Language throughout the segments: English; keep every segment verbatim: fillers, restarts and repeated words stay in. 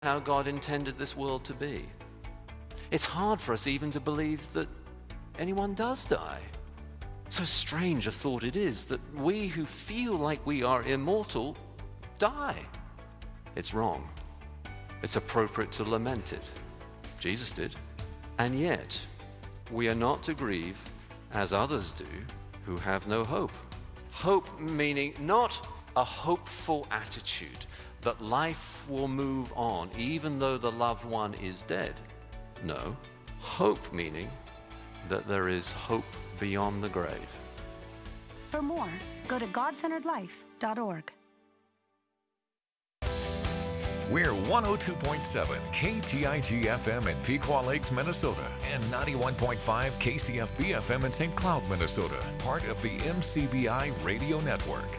how God intended this world to be. It's hard for us even to believe that anyone does die. So strange a thought it is that we who feel like we are immortal die. It's wrong. It's appropriate to lament it. Jesus did. And yet, we are not to grieve as others do who have no hope. Hope meaning not a hopeful attitude that life will move on even though the loved one is dead. No, hope meaning that there is hope beyond the grave. For more, go to god centered life dot org. We're one oh two point seven K T I G F M in Pequot Lakes, Minnesota, and ninety-one point five K C F B F M in Saint Cloud, Minnesota, part of the M C B I Radio Network.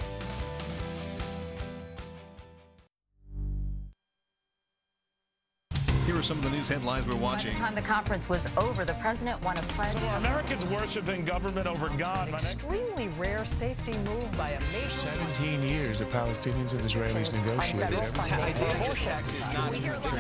Here are some of the news headlines we're watching. By the time the conference was over, the president won a pledge. So are Americans worshiping government over God? An extremely rare safety move by a nation. seventeen years the Palestinians and Israelis negotiated. This tax is not...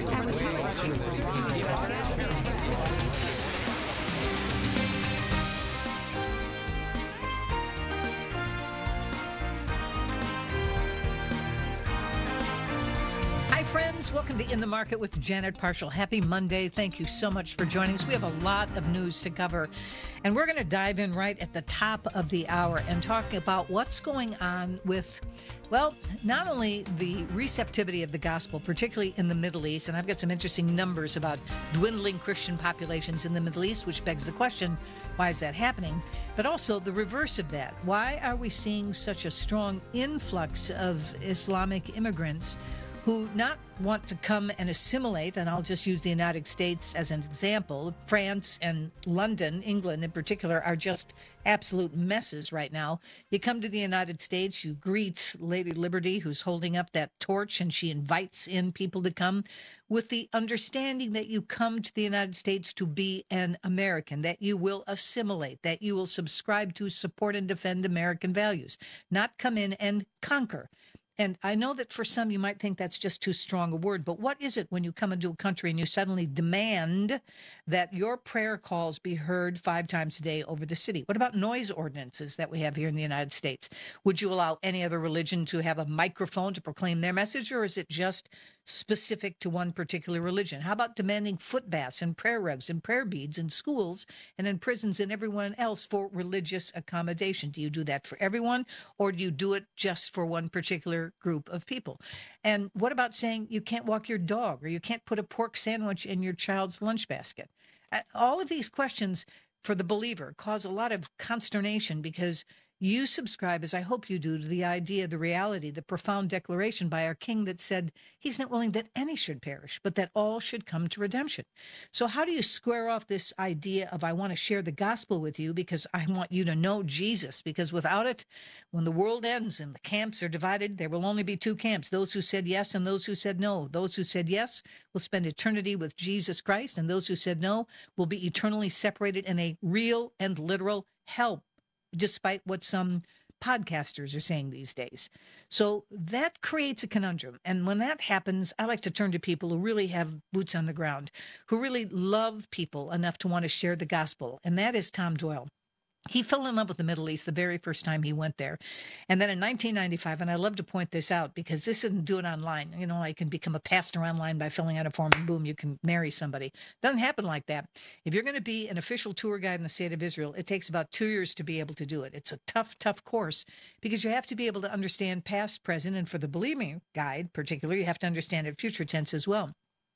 Friends, welcome to In the Market with Janet Parshall. Happy Monday. Thank you so much for joining us. We have a lot of news to cover, and we're going to dive in right at the top of the hour and talk about what's going on with, well, not only the receptivity of the gospel, particularly in the Middle East, and I've got some interesting numbers about dwindling Christian populations in the Middle East, which begs the question, why is that happening? But also the reverse of that. Why are we seeing such a strong influx of Islamic immigrants who not want to come and assimilate, and I'll just use the United States as an example. France and London, England in particular, are just absolute messes right now. You come to the United States, you greet Lady Liberty, who's holding up that torch, and she invites in people to come with the understanding that you come to the United States to be an American, that you will assimilate, that you will subscribe to, support, and defend American values, not come in and conquer. And I know that for some you might think that's just too strong a word, but what is it when you come into a country and you suddenly demand that your prayer calls be heard five times a day over the city? What about noise ordinances that we have here in the United States? Would you allow any other religion to have a microphone to proclaim their message, or is it just specific to one particular religion? How about demanding foot baths and prayer rugs and prayer beads in schools and in prisons and everyone else for religious accommodation? Do you do that for everyone, or do you do it just for one particular group of people? And what about saying you can't walk your dog, or you can't put a pork sandwich in your child's lunch basket? All of these questions for the believer cause a lot of consternation, because you subscribe, as I hope you do, to the idea, the reality, the profound declaration by our King that said he's not willing that any should perish, but that all should come to redemption. So how do you square off this idea of, I want to share the gospel with you because I want you to know Jesus? Because without it, when the world ends and the camps are divided, there will only be two camps, those who said yes and those who said no. Those who said yes will spend eternity with Jesus Christ, and those who said no will be eternally separated in a real and literal hell, despite what some podcasters are saying these days. So that creates a conundrum. And when that happens, I like to turn to people who really have boots on the ground, who really love people enough to want to share the gospel. And that is Tom Doyle. He fell in love with the Middle East the very first time he went there. And then in nineteen ninety-five, and I love to point this out because this isn't do it online. You know, I can become a pastor online by filling out a form and boom, you can marry somebody. Doesn't happen like that. If you're going to be an official tour guide in the state of Israel, it takes about two years to be able to do it. It's a tough, tough course because you have to be able to understand past, present, and for the believing guide particularly, you have to understand it future tense as well.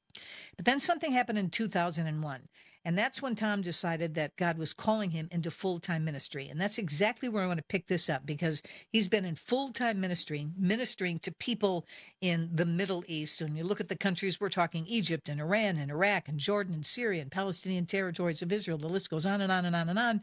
But then something happened in two thousand one. And that's when Tom decided that God was calling him into full-time ministry. And that's exactly where I want to pick this up, because he's been in full-time ministry, ministering to people in the Middle East. When you look at the countries, we're talking Egypt and Iran and Iraq and Jordan and Syria and Palestinian territories of Israel. The list goes on and on and on and on.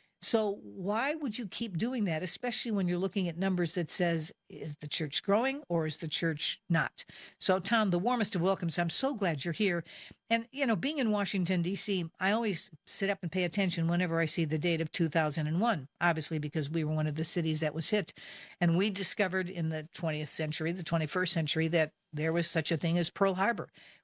So why would you keep doing that, especially when you're looking at numbers that says, is the church growing or is the church not? So, Tom, the warmest of welcomes. I'm so glad you're here. And, you know, being in Washington, D C, I always sit up and pay attention whenever I see the date of two thousand one, obviously because we were one of the cities that was hit. And we discovered in the twentieth century, the twenty-first century, that there was such a thing as Pearl Harbor.